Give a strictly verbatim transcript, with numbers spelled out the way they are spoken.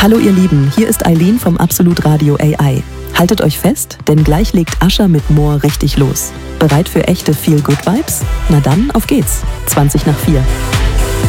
Hallo ihr Lieben, hier ist Eileen vom Absolut Radio A I. Haltet euch fest, denn gleich legt Usher mit More richtig los. Bereit für echte Feel-Good-Vibes? Na dann, auf geht's. zwanzig nach vier.